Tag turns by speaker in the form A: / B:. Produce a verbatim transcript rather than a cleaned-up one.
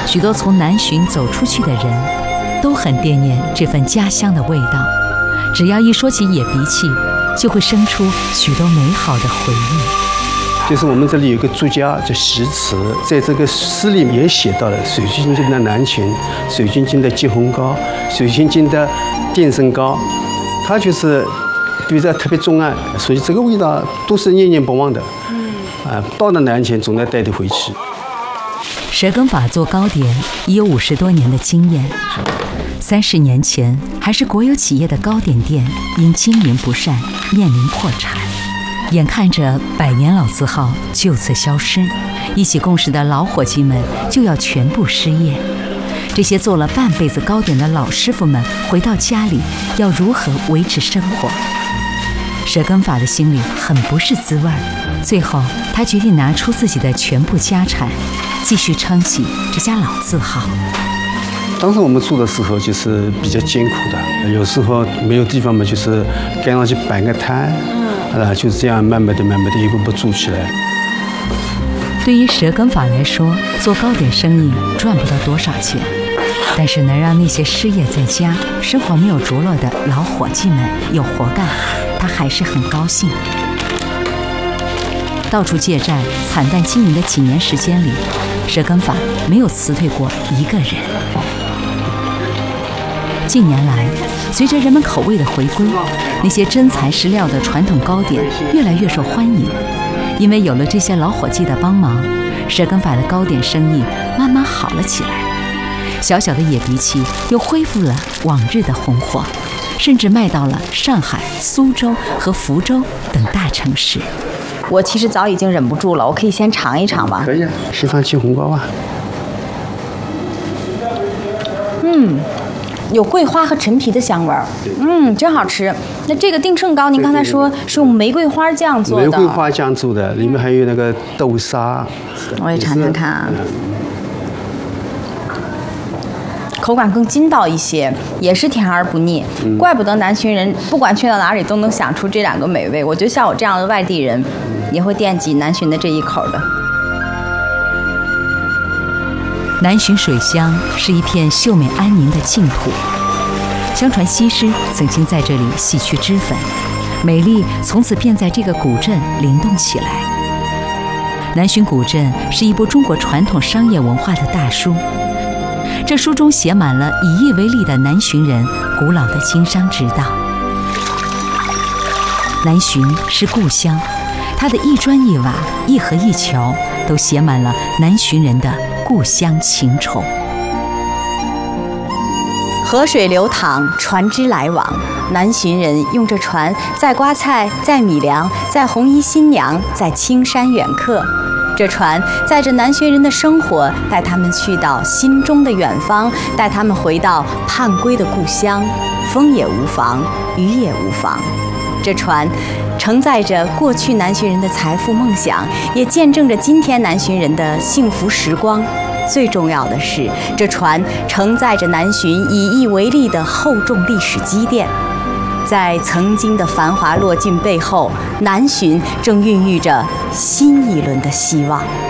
A: 许多从南浔走出去的人都很惦念这份家乡的味道，只要一说起野鼻气，就会生出许多美好的回忆。
B: 就是我们这里有个作家叫席慈，在这个诗里也写到了水晶晶的南浔、水晶晶的鸡红糕、水晶晶的电声糕，他就是对这特别钟爱，所以这个味道都是念念不忘的。嗯，啊，到了南浔总得带得回去。
A: 舌羹法做糕点已有五十多年的经验。三十年前，还是国有企业的糕点店，因经营不善面临破产。眼看着百年老字号就此消失，一起共事的老伙计们就要全部失业。这些做了半辈子糕点的老师傅们回到家里，要如何维持生活？舌羹法的心里很不是滋味儿。最后，他决定拿出自己的全部家产，继续撑起这家老字号。
B: 当时我们做的时候就是比较艰苦的，有时候没有地方嘛，就是赶上去摆个摊，嗯，啊，就是这样慢慢的、慢慢的一步步做起来。
A: 对于舌羹法来说，做糕点生意赚不到多少钱，但是能让那些失业在家、生活没有着落的老伙计们有活干，他还是很高兴。到处借债、惨淡经营的几年时间里，舌羹法没有辞退过一个人。近年来，随着人们口味的回归，那些真材实料的传统糕点越来越受欢迎。因为有了这些老伙计的帮忙，舌羹法的糕点生意慢慢好了起来。小小的野鼻气又恢复了往日的红火，甚至卖到了上海、苏州和福州等大城市。
C: 我其实早已经忍不住了，我可以先尝一尝吗？
B: 可以啊，西方鸡红糕啊。
C: 嗯，有桂花和陈皮的香味儿，嗯，真好吃。那这个定胜糕，您刚才说是用玫瑰花酱做的，
B: 玫瑰花酱做的，里面还有那个豆沙。
C: 我也尝尝看啊。口感更筋道一些，也是甜而不腻，嗯、怪不得南浔人不管去到哪里都能想出这两个美味。我觉得像我这样的外地人，也会惦记南浔的这一口的。
A: 南浔水乡是一片秀美安宁的净土，相传西施曾经在这里洗去脂粉，美丽从此便在这个古镇灵动起来。南浔古镇是一部中国传统商业文化的大书。这书中写满了以艺为例的南浔人古老的经商之道。南浔是故乡，它的一砖一瓦、一河一桥都写满了南浔人的故乡情愁。
C: 河水流淌，船只来往，南浔人用这船载瓜菜，载米粮，载红衣新娘，载青山远客。这船载着南浔人的生活，带他们去到心中的远方，带他们回到盼归的故乡。风也无妨，雨也无妨。这船承载着过去南浔人的财富梦想，也见证着今天南浔人的幸福时光。最重要的是，这船承载着南浔以艺为例的厚重历史积淀。在曾经的繁华落尽背后，南浔正孕育着新一轮的希望。